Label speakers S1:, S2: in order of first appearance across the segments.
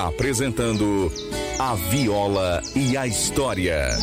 S1: Apresentando A Viola e a História.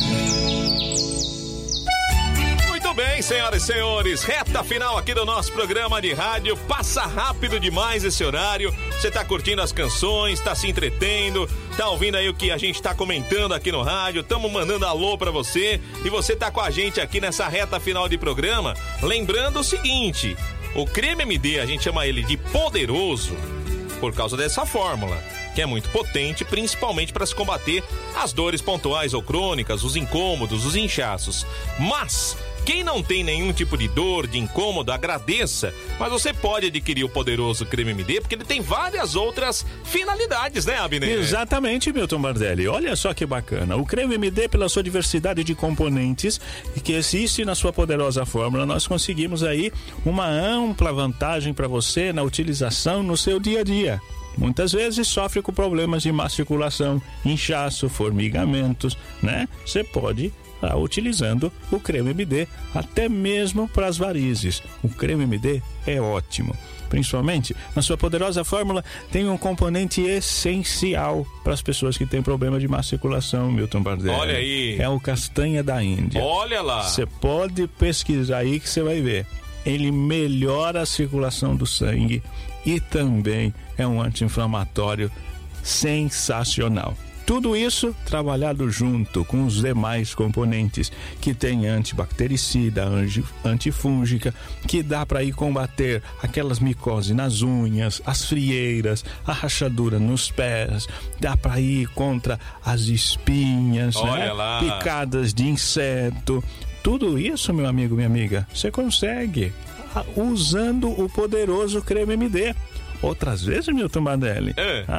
S2: Muito bem, senhoras e senhores, reta final aqui do nosso programa de rádio. Passa rápido demais esse horário. Você tá curtindo as canções, tá se entretendo, tá ouvindo aí o que a gente tá comentando aqui no rádio, tamo mandando alô pra você e você tá com a gente aqui nessa reta final de programa. Lembrando o seguinte, o Creme MD, a gente chama ele de poderoso por causa dessa fórmula, que é muito potente, principalmente para se combater as dores pontuais ou crônicas, os incômodos, os inchaços. Mas quem não tem nenhum tipo de dor, de incômodo, agradeça, mas você pode adquirir o poderoso Creme MD, porque ele tem várias outras finalidades, né, Abner?
S3: Exatamente, Milton Bardelli. Olha só que bacana. O Creme MD, pela sua diversidade de componentes que existe na sua poderosa fórmula, nós conseguimos aí uma ampla vantagem para você na utilização no seu dia a dia. Muitas vezes sofre com problemas de má circulação, inchaço, formigamentos, né? Você pode utilizando o Creme MD, até mesmo para as varizes. O Creme MD é ótimo. Principalmente, na sua poderosa fórmula, tem um componente essencial para as pessoas que têm problema de má circulação, Milton Bardelli.
S2: Olha aí.
S3: É o castanha da Índia.
S2: Olha lá.
S3: Você pode pesquisar aí que você vai ver. Ele melhora a circulação do sangue e também é um anti-inflamatório sensacional. Tudo isso trabalhado junto com os demais componentes que tem antibactericida, antifúngica, que dá para ir combater aquelas micoses nas unhas, as frieiras, a rachadura nos pés, dá para ir contra as espinhas,
S2: olha
S3: né?
S2: lá. Picadas
S3: de inseto. Tudo isso, meu amigo, minha amiga, você consegue usando o poderoso Creme MD. Outras vezes, Milton Bardelli,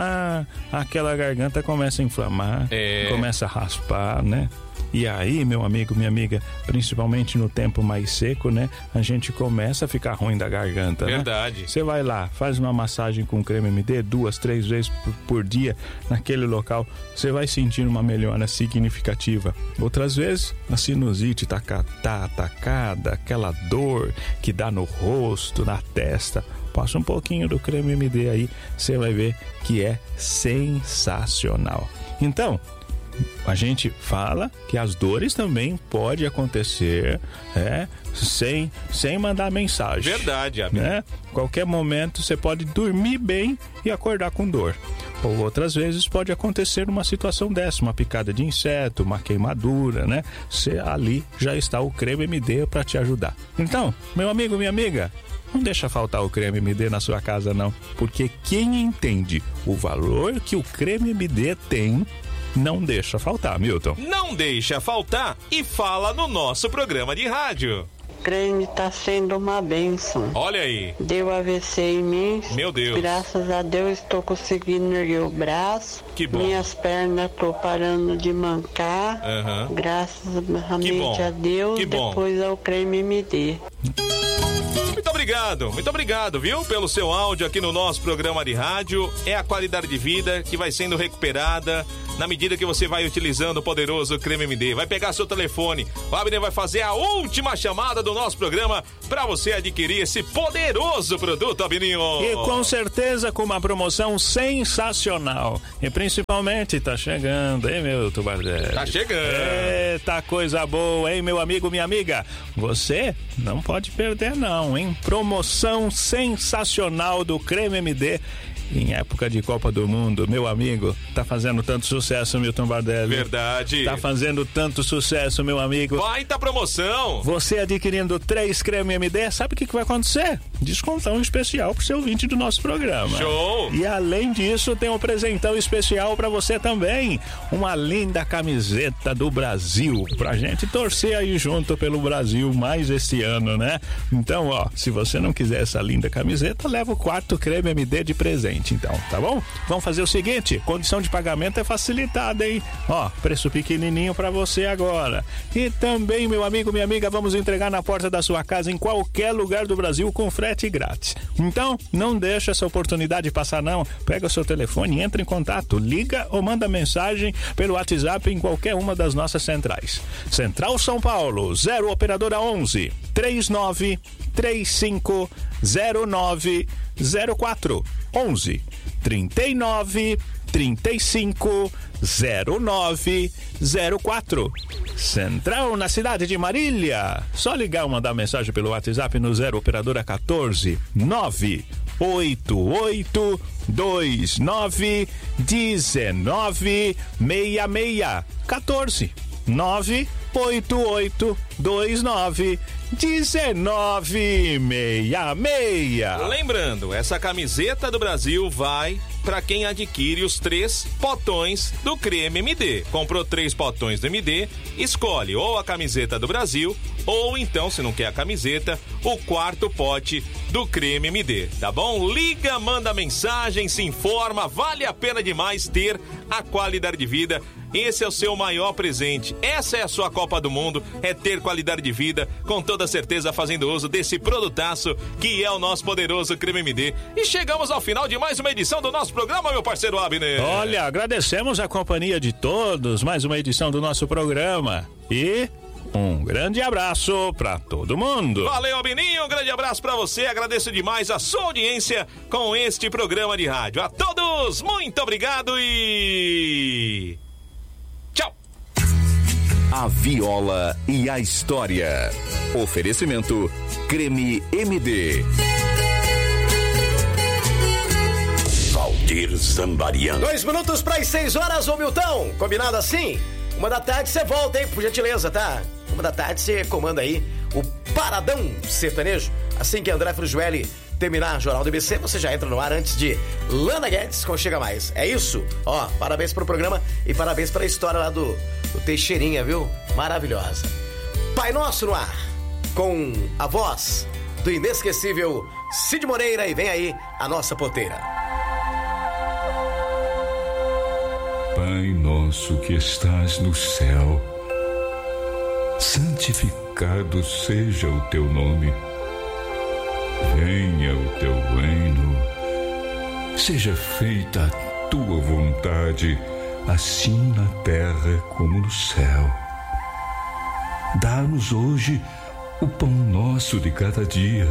S3: aquela garganta começa a inflamar, começa a raspar, né? E aí, meu amigo, minha amiga, principalmente no tempo mais seco, né? A gente começa a ficar ruim da garganta,
S2: verdade.
S3: Né? Você vai lá, faz uma massagem com creme MD 2, 3 vezes por dia naquele local, você vai sentir uma melhora significativa. Outras vezes, a sinusite tá atacada, aquela dor que dá no rosto, na testa. Passa um pouquinho do creme MD aí, você vai ver que é sensacional. Então, a gente fala que as dores também podem acontecer sem mandar mensagem.
S2: Verdade,
S3: né? Qualquer momento você pode dormir bem e acordar com dor. Ou outras vezes pode acontecer uma situação dessa, uma picada de inseto, uma queimadura, né? Ali já está o creme MD para te ajudar. Então, meu amigo, minha amiga, não deixa faltar o creme MD na sua casa não, porque quem entende o valor que o creme MD tem, não deixa faltar, Milton.
S2: Não deixa faltar e fala no nosso programa de rádio.
S4: O creme tá sendo uma bênção.
S2: Olha aí.
S4: Deu AVC em mim.
S2: Meu Deus.
S4: Graças a Deus estou conseguindo erguer o braço.
S2: Que bom.
S4: Minhas pernas tô parando de mancar. Graças a Deus.
S2: Que bom.
S4: Depois ao creme MD.
S2: Muito obrigado, viu, pelo seu áudio aqui no nosso programa de rádio. É a qualidade de vida que vai sendo recuperada na medida que você vai utilizando o poderoso Creme MD. Vai pegar seu telefone, o Abner vai fazer a última chamada do nosso programa para você adquirir esse poderoso produto, Abininho.
S3: E com certeza com uma promoção sensacional. E principalmente tá chegando, hein, meu Tubardelli?
S2: Tá chegando.
S3: Eita, coisa boa, hein, meu amigo, minha amiga? Você não pode perder não, hein? Promoção sensacional do Creme MD em época de Copa do Mundo, meu amigo, tá fazendo tanto sucesso, Milton Bardelli.
S2: Verdade.
S3: Tá fazendo tanto sucesso, meu amigo.
S2: Baita promoção.
S3: Você adquirindo 3 creme MD, sabe o que vai acontecer? Descontão especial pro seu ouvinte do nosso programa.
S2: Show.
S3: E além disso, tem um presentão especial pra você também. Uma linda camiseta do Brasil, pra gente torcer aí junto pelo Brasil mais esse ano, né? Então, ó, se você não quiser essa linda camiseta, leva o 4º creme MD de presente. Então, tá bom? Vamos fazer o seguinte, condição de pagamento é facilitada, hein? Ó, preço pequenininho pra você agora. E também, meu amigo, minha amiga, vamos entregar na porta da sua casa em qualquer lugar do Brasil com frete grátis. Então, não deixa essa oportunidade passar não. Pega o seu telefone, entra em contato, liga ou manda mensagem pelo WhatsApp em qualquer uma das nossas centrais. Central São Paulo, 0 operadora 11 39 35 09 04 11 39 35 09 04. Central na cidade de Marília. Só ligar ou mandar mensagem pelo WhatsApp no 0 operadora 14 988 29 19 66 14 988 29 1966.
S2: Lembrando, essa camiseta do Brasil vai para quem adquire os 3 potões do creme MD. Comprou 3 potões do MD, escolhe ou a camiseta do Brasil, ou então, se não quer a camiseta, o 4º pote do creme MD, tá bom? Liga, manda mensagem, se informa, vale a pena demais ter a qualidade de vida. Esse é o seu maior presente. Essa é a sua Copa do Mundo, é ter qualidade de vida, com toda certeza fazendo uso desse produtaço que é o nosso poderoso creme MD. E chegamos ao final de mais uma edição do nosso programa, meu parceiro Abner.
S3: Olha, agradecemos a companhia de todos, mais uma edição do nosso programa. E um grande abraço pra todo mundo.
S2: Valeu, Abininho, um grande abraço pra você. Agradeço demais a sua audiência com este programa de rádio. A todos, muito obrigado e... tchau.
S1: A Viola e a História. Oferecimento Creme MD. Valdir Zambariano.
S5: 2 minutos para as 6 horas, ô Milton. Combinado assim? 1h você volta, hein, por gentileza, tá? 1h você comanda aí o Paradão Sertanejo. Assim que André Frujueli terminar o Jornal do IBC, você já entra no ar antes de Lana Guedes com Chega Mais. É isso? Ó, parabéns pro programa e parabéns pela história lá do Teixeirinha, viu? Maravilhosa. Pai Nosso no ar, com a voz do inesquecível Cid Moreira, e vem aí a nossa poteira.
S6: Pai nosso que estás no céu, santificado seja o teu nome. Venha o teu reino, seja feita a tua vontade, assim na terra como no céu. Dá-nos hoje o pão nosso de cada dia.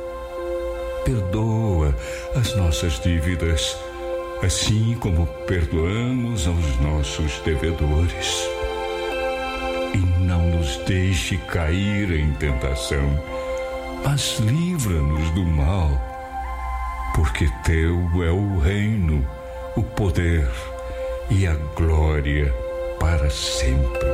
S6: Perdoa as nossas dívidas, assim como perdoamos aos nossos devedores. E não nos deixe cair em tentação, mas livra-nos do mal, porque teu é o reino, o poder e a glória para sempre.